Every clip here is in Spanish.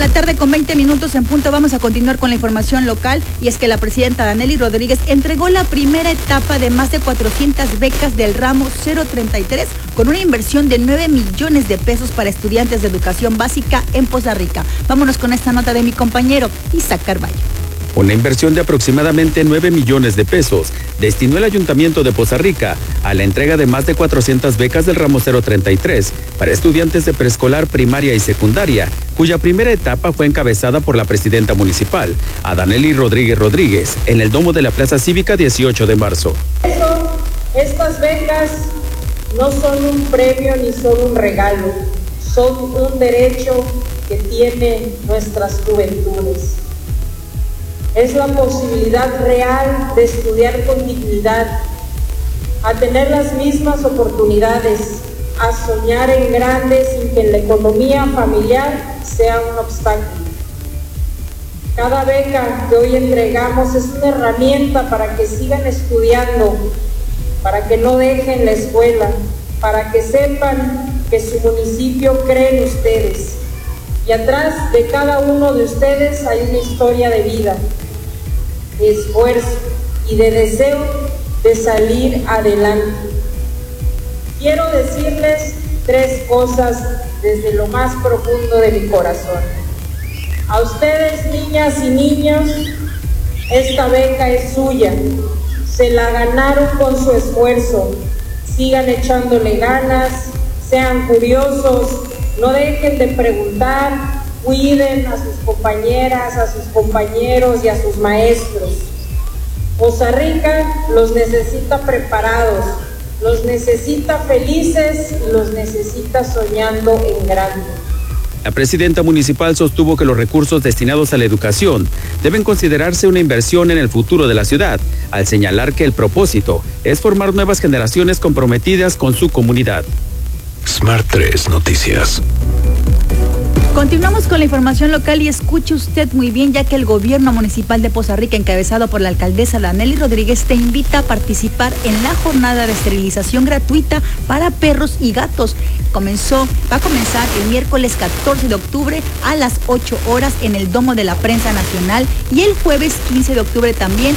la tarde con 20 minutos en punto. Vamos a continuar con la información local, y es que la presidenta Danely Rodríguez entregó la primera etapa de más de 400 becas del ramo 033 con una inversión de 9 millones de pesos para estudiantes de educación básica en Poza Rica. Vámonos con esta nota de mi compañero Isaac Carballo. Una inversión de aproximadamente 9 millones de pesos destinó el Ayuntamiento de Poza Rica a la entrega de más de 400 becas del ramo 033 para estudiantes de preescolar, primaria y secundaria, cuya primera etapa fue encabezada por la presidenta municipal, Danely Rodríguez, en el domo de la Plaza Cívica 18 de marzo. Estas becas no son un premio ni son un regalo, son un derecho que tienen nuestras juventudes. Es la posibilidad real de estudiar con dignidad, a tener las mismas oportunidades, a soñar en grande sin que la economía familiar sea un obstáculo. Cada beca que hoy entregamos es una herramienta para que sigan estudiando, para que no dejen la escuela, para que sepan que su municipio cree en ustedes. Y atrás de cada uno de ustedes hay una historia de vida, de esfuerzo y de deseo de salir adelante. Quiero decirles 3 cosas desde lo más profundo de mi corazón. A ustedes, niñas y niños, esta beca es suya. Se la ganaron con su esfuerzo. Sigan echándole ganas, sean curiosos, no dejen de preguntar. Cuiden a sus compañeras, a sus compañeros y a sus maestros. Poza Rica los necesita preparados, los necesita felices y los necesita soñando en grande. La presidenta municipal sostuvo que los recursos destinados a la educación deben considerarse una inversión en el futuro de la ciudad, al señalar que el propósito es formar nuevas generaciones comprometidas con su comunidad. Smart 3 Noticias. Continuamos con la información local y escuche usted muy bien, ya que el gobierno municipal de Poza Rica, encabezado por la alcaldesa Danely Rodríguez, te invita a participar en la jornada de esterilización gratuita para perros y gatos. Va a comenzar el miércoles 14 de octubre a las 8 horas en el Domo de la Prensa Nacional, y el jueves 15 de octubre también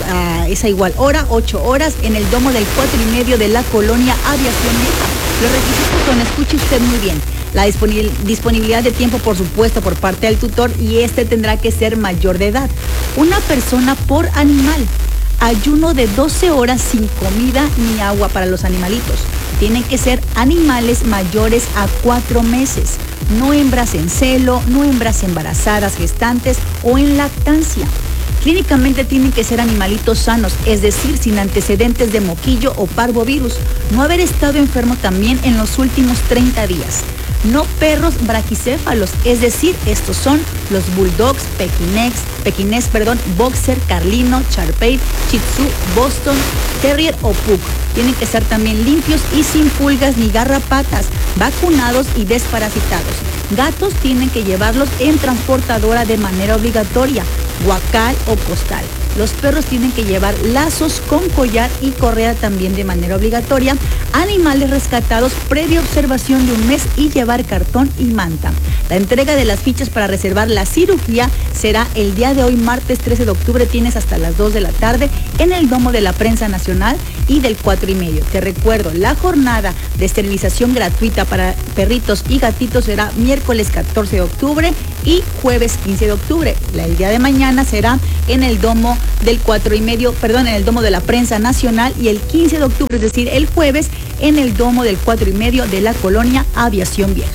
a esa igual hora, 8 horas, en el Domo del 4.5 de la colonia Aviación Vieja. Los requisitos son, escuche usted muy bien, la disponibilidad de tiempo, por supuesto, por parte del tutor, y este tendrá que ser mayor de edad. Una persona por animal. Ayuno de 12 horas sin comida ni agua para los animalitos. Tienen que ser animales mayores a 4 meses. No hembras en celo, no hembras embarazadas, gestantes o en lactancia. Clínicamente tienen que ser animalitos sanos, es decir, sin antecedentes de moquillo o parvovirus. No haber estado enfermo también en los últimos 30 días. No perros braquicéfalos, es decir, estos son los bulldogs, pequinés, boxer, carlino, charpey, shih tzu, boston, terrier o pug. Tienen que ser también limpios y sin pulgas ni garrapatas, vacunados y desparasitados. Gatos tienen que llevarlos en transportadora de manera obligatoria, guacal o costal. Los perros tienen que llevar lazos con collar y correa también de manera obligatoria. Animales rescatados previa observación de 1 mes y llevar cartón y manta. La entrega de las fichas para reservar la cirugía será el día de hoy, martes 13 de octubre. Tienes hasta las 2 de la tarde en el Domo de la Prensa Nacional y del 4.5. Te recuerdo, la jornada de esterilización gratuita para perritos y gatitos será miércoles 14 de octubre y jueves 15 de octubre. El día de mañana será en el Domo del 4.5, en el Domo de la Prensa Nacional, y el 15 de octubre, es decir, el jueves, en el Domo del 4.5 de la colonia Aviación Vieja.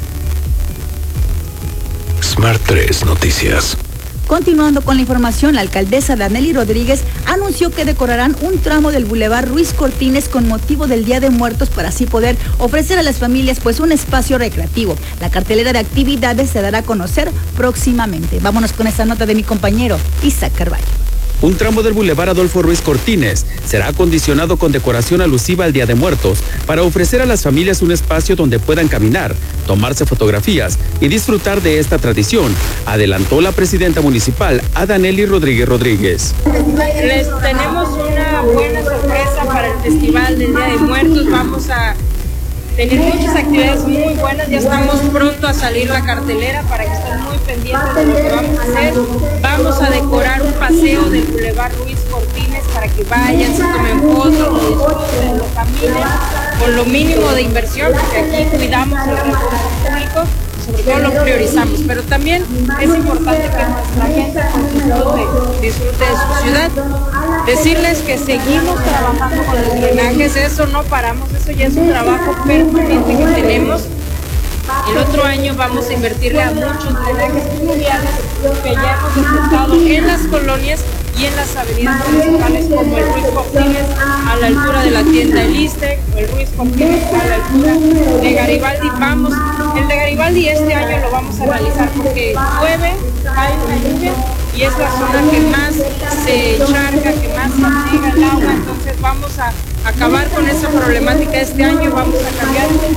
Smart 3 Noticias. Continuando con la información, la alcaldesa Danely Rodríguez anunció que decorarán un tramo del Boulevard Ruiz Cortines con motivo del Día de Muertos, para así poder ofrecer a las familias un espacio recreativo. La cartelera de actividades se dará a conocer próximamente. Vámonos con esta nota de mi compañero Isaac Carballo. Un tramo del Boulevard Adolfo Ruiz Cortines será acondicionado con decoración alusiva al Día de Muertos para ofrecer a las familias un espacio donde puedan caminar, tomarse fotografías y disfrutar de esta tradición, adelantó la presidenta municipal, Danely Rodríguez. Les tenemos una buena sorpresa para el Festival del Día de Muertos. Vamos a tener muchas actividades muy buenas. Ya estamos pronto a salir la cartelera para que estén muy pendientes de lo que vamos a hacer. Vamos a decorar un paseo del Boulevard Ruiz Cortines para que vayan, se tomen fotos, lo disfruten, lo caminen con lo mínimo de inversión, porque aquí cuidamos el recurso público, sobre todo lo priorizamos, pero también es importante que nuestra gente disfrute de su ciudad. Decirles que seguimos trabajando con los drenajes, eso no paramos, eso ya es un trabajo permanente que tenemos. El otro año vamos a invertirle a muchos drenajes fluviales que ya hemos detectado en las colonias y en las avenidas principales, como el Ruiz Cortines a la altura de la tienda El Iste, el Ruiz Cortines a la altura de Garibaldi. El de Garibaldi este año lo vamos a realizar porque llueve, cae una lluvia y es la zona que más se encharca, que más castiga el agua, entonces vamos a acabar con esa problemática este año. Vamos a cambiar los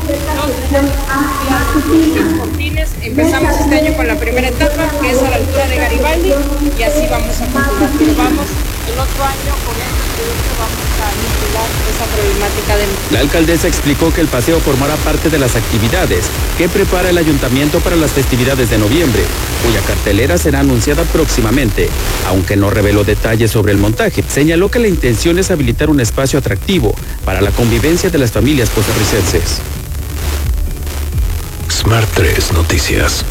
Cortines. Empezamos este año con la primera etapa, que es a la altura de Garibaldi, y así vamos a continuar. Pero vamos el otro año con este proyecto, vamos a vincular esa problemática del... La alcaldesa explicó que el paseo formará parte de las actividades que prepara el ayuntamiento para las festividades de noviembre, cuya cartelera será anunciada próximamente, aunque no reveló detalles sobre el montaje. Señaló que la intención es habilitar un espacio atractivo para la convivencia de las familias costarricenses. Smart 3 Noticias.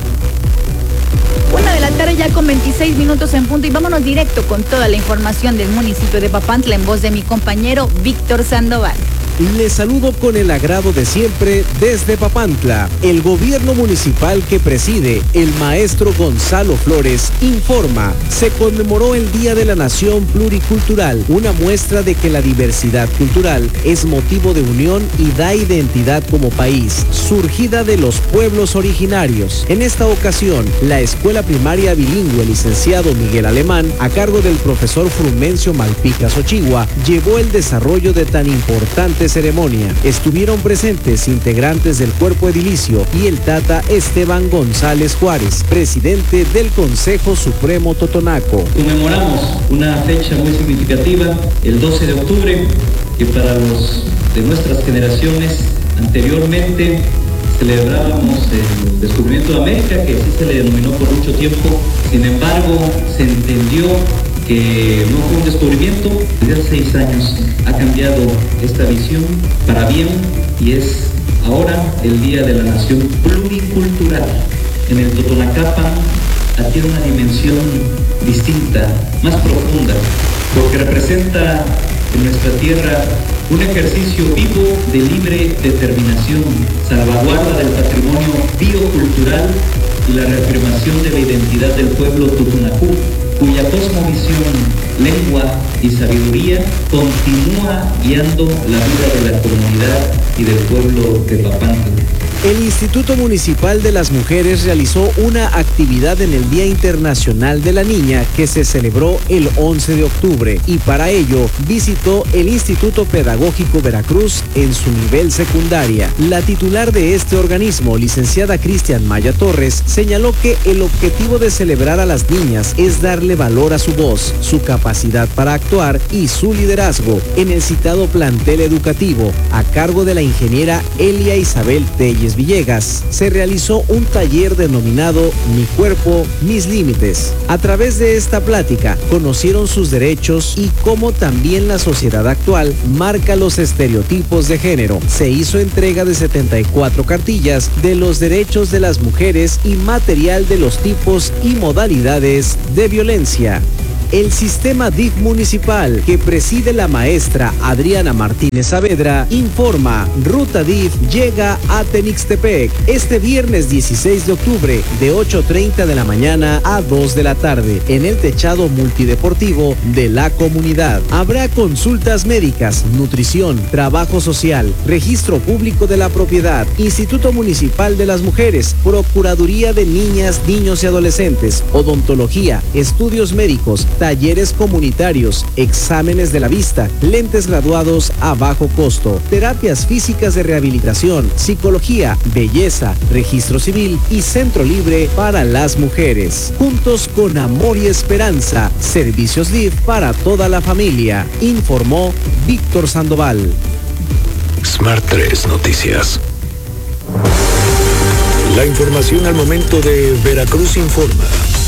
1:00 ya con 26 minutos en punto y vámonos directo con toda la información del municipio de Papantla en voz de mi compañero Víctor Sandoval. Les saludo con el agrado de siempre desde Papantla. El gobierno municipal que preside el maestro Gonzalo Flores informa, se conmemoró el Día de la Nación Pluricultural, una muestra de que la diversidad cultural es motivo de unión y da identidad como país, surgida de los pueblos originarios. En esta ocasión, la escuela primaria bilingüe licenciado Miguel Alemán, a cargo del profesor Frumencio Malpica Xochigua, llevó el desarrollo de tan importante ceremonia. Estuvieron presentes integrantes del cuerpo edilicio y el tata Esteban González Juárez, presidente del Consejo Supremo Totonaco. Conmemoramos una fecha muy significativa, el 12 de octubre, que para los de nuestras generaciones anteriormente celebrábamos el descubrimiento de América, que así se le denominó por mucho tiempo. Sin embargo, se entendió que no fue un descubrimiento. Desde hace 6 años ha cambiado esta visión para bien y es ahora el Día de la Nación Pluricultural. En el Totonacapan adquiere una dimensión distinta, más profunda, porque representa en nuestra tierra un ejercicio vivo de libre determinación, salvaguarda del patrimonio biocultural y la reafirmación de la identidad del pueblo totonacú, cuya cosmovisión, lengua y sabiduría continúa guiando la vida de la comunidad y del pueblo de Papantla. El Instituto Municipal de las Mujeres realizó una actividad en el Día Internacional de la Niña que se celebró el 11 de octubre y para ello visitó el Instituto Pedagógico Veracruz en su nivel secundaria. La titular de este organismo, licenciada Cristian Maya Torres, señaló que el objetivo de celebrar a las niñas es darle valor a su voz, su capacidad para actuar y su liderazgo. En el citado plantel educativo, a cargo de la ingeniera Elia Isabel Telles Villegas, se realizó un taller denominado Mi Cuerpo, Mis Límites. A través de esta plática conocieron sus derechos y cómo también la sociedad actual marca los estereotipos de género. Se hizo entrega de 74 cartillas de los derechos de las mujeres y material de los tipos y modalidades de violencia. El sistema DIF municipal que preside la maestra Adriana Martínez Saavedra informa, Ruta DIF llega a Tenixtepec este viernes 16 de octubre de 8:30 de la mañana a 2 de la tarde en el techado multideportivo de la comunidad. Habrá consultas médicas, nutrición, trabajo social, registro público de la propiedad, Instituto Municipal de las Mujeres, Procuraduría de Niñas, Niños y Adolescentes, odontología, estudios médicos, talleres comunitarios, exámenes de la vista, lentes graduados a bajo costo, terapias físicas de rehabilitación, psicología, belleza, registro civil y centro libre para las mujeres. Juntos con amor y esperanza, servicios DIF para toda la familia, informó Víctor Sandoval. Smart 3 Noticias. La información al momento de Veracruz Informa.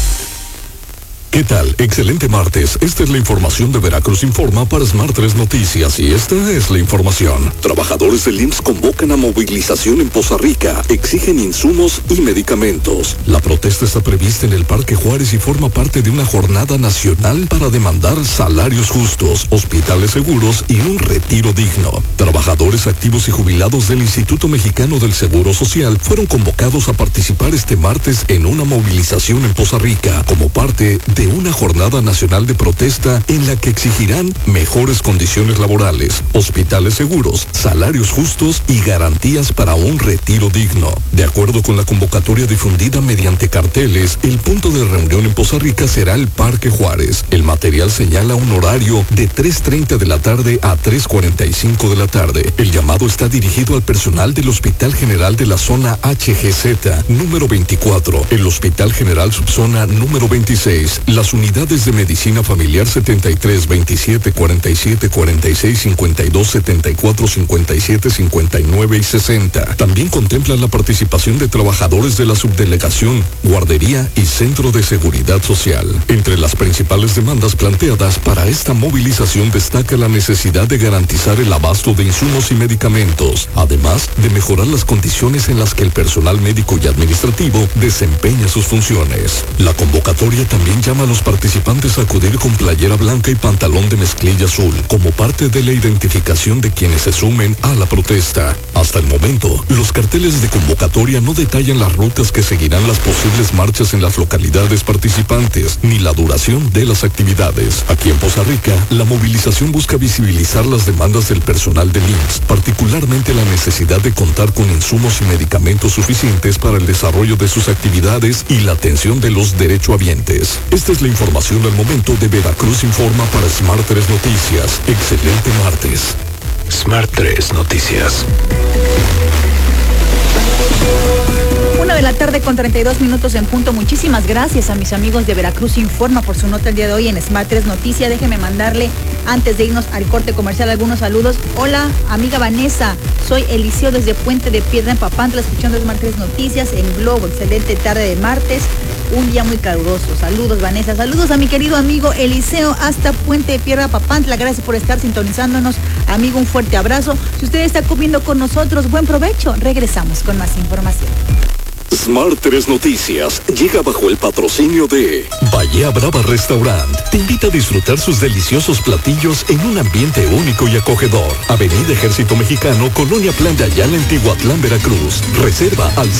¿Qué tal? Excelente martes. Esta es la información de Veracruz Informa para Smart 3 Noticias y esta es la información. Trabajadores del IMSS convocan a movilización en Poza Rica. Exigen insumos y medicamentos. La protesta está prevista en el Parque Juárez y forma parte de una jornada nacional para demandar salarios justos, hospitales seguros y un retiro digno. Trabajadores activos y jubilados del Instituto Mexicano del Seguro Social fueron convocados a participar este martes en una movilización en Poza Rica como parte de una jornada nacional de protesta en la que exigirán mejores condiciones laborales, hospitales seguros, salarios justos y garantías para un retiro digno. De acuerdo con la convocatoria difundida mediante carteles, el punto de reunión en Poza Rica será el Parque Juárez. El material señala un horario de 3:30 de la tarde a 3:45 de la tarde. El llamado está dirigido al personal del Hospital General de la Zona HGZ, número 24, el Hospital General Subzona número 26, las unidades de medicina familiar 73, 27, 47, 46, 52, 74, 57, 59 y 60. También contempla la participación de trabajadores de la subdelegación, guardería y centro de seguridad social. Entre las principales demandas planteadas para esta movilización destaca la necesidad de garantizar el abasto de insumos y medicamentos, además de mejorar las condiciones en las que el personal médico y administrativo desempeña sus funciones. La convocatoria también llama a los participantes a acudir con playera blanca y pantalón de mezclilla azul, como parte de la identificación de quienes se sumen a la protesta. Hasta el momento, los carteles de convocatoria no detallan las rutas que seguirán las posibles marchas en las localidades participantes, ni la duración de las actividades. Aquí en Poza Rica, la movilización busca visibilizar las demandas del personal del IMSS, particularmente la necesidad de contar con insumos y medicamentos suficientes para el desarrollo de sus actividades y la atención de los derechohabientes. Esta es la información al momento de Veracruz Informa para Smart 3 Noticias. Excelente martes. Smart 3 Noticias. 1:32 en punto. Muchísimas gracias a mis amigos de Veracruz Informa por su nota el día de hoy en Smart 3 Noticias. Déjeme mandarle, antes de irnos al corte comercial, algunos saludos. Hola, amiga Vanessa. Soy Eliseo desde Puente de Piedra en Papantla, escuchando Smart 3 Noticias en Globo. Excelente tarde de martes. Un día muy caluroso. Saludos, Vanessa. Saludos a mi querido amigo Eliseo hasta Puente de Piedra, Papantla. Gracias por estar sintonizándonos. Amigo, un fuerte abrazo. Si usted está comiendo con nosotros, buen provecho. Regresamos con más información. Smart 3 Noticias llega bajo el patrocinio de Bahía Brava Restaurant. Te invita a disfrutar sus deliciosos platillos en un ambiente único y acogedor. Avenida Ejército Mexicano, Colonia Plan de Ayala, en Tihuatlán, Veracruz. Reserva al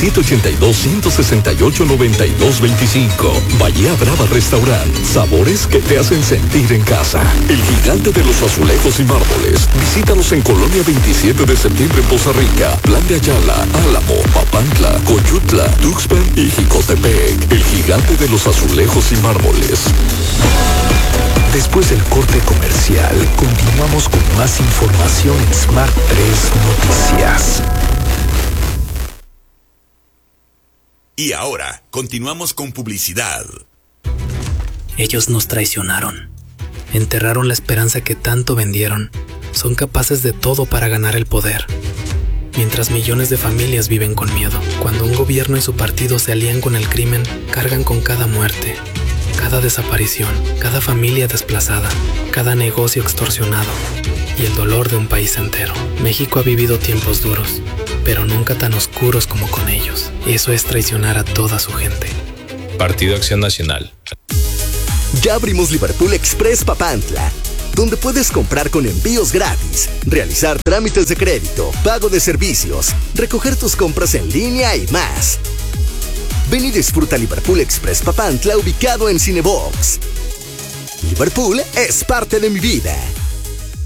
782-168-9225. Bahía Brava Restaurant. Sabores que te hacen sentir en casa. El gigante de los azulejos y mármoles. Visítanos en Colonia 27 de septiembre en Poza Rica, Plan de Ayala, Álamo, Papantla, Coyutla, Tuxpan y Jicotepec. El gigante de los azulejos y mármoles. Después del corte comercial, continuamos con más información en Smart 3 Noticias. Y ahora, continuamos con publicidad. Ellos nos traicionaron. Enterraron la esperanza que tanto vendieron. Son capaces de todo para ganar el poder. Mientras millones de familias viven con miedo. Cuando un gobierno y su partido se alían con el crimen, cargan con cada muerte, cada desaparición, cada familia desplazada, cada negocio extorsionado y el dolor de un país entero. México ha vivido tiempos duros, pero nunca tan oscuros como con ellos. Eso es traicionar a toda su gente. Partido Acción Nacional. Ya abrimos Liverpool Express Papantla, donde puedes comprar con envíos gratis, realizar trámites de crédito, pago de servicios, recoger tus compras en línea y más. Ven y disfruta Liverpool Express Papantla, ubicado en Cinebox. Liverpool es parte de mi vida.